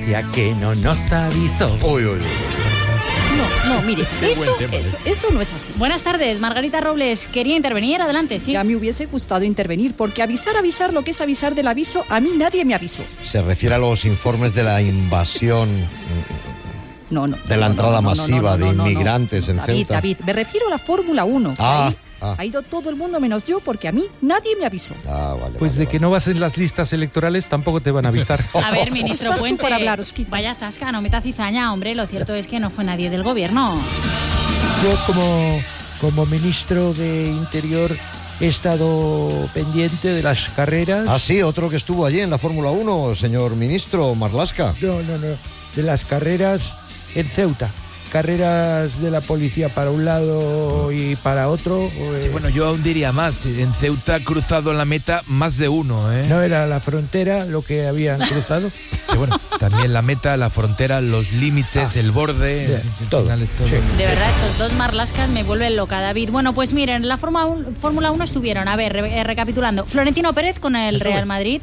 Italia que no nos avisó. Uy. No, mire, eso no es así. Buenas tardes, Margarita Robles. Quería intervenir, adelante, sí. Ya me hubiese gustado intervenir, porque avisar, lo que es avisar del aviso, a mí nadie me avisó. Se refiere a los informes de la invasión... de la entrada masiva de inmigrantes en Ceuta. David, me refiero a la Fórmula 1. Ah. Ha ido todo el mundo menos yo, porque a mí nadie me avisó. Vale. Pues de que no vas en las listas electorales tampoco te van a avisar. A ver, ministro ¿Estás tú Puente, para hablar, Osquita? vaya zasca, no meta cizaña, hombre. Lo cierto es que no fue nadie del gobierno. Yo como ministro de Interior he estado pendiente de las carreras. Ah, sí, otro que estuvo allí en la Fórmula 1, señor ministro Marlaska. No, de las carreras en Ceuta. Carreras de la policía para un lado y para otro. Sí, bueno, yo aún diría más. En Ceuta ha cruzado la meta más de uno, ¿eh? No era la frontera lo que habían cruzado. Sí, bueno, también la meta, la frontera, los límites, el borde. Todo. Todo. Sí. De verdad, estos dos marlascas me vuelven loca, David. Bueno, pues miren, la Fórmula 1 estuvieron, a ver, recapitulando, Florentino Pérez con el Real Madrid,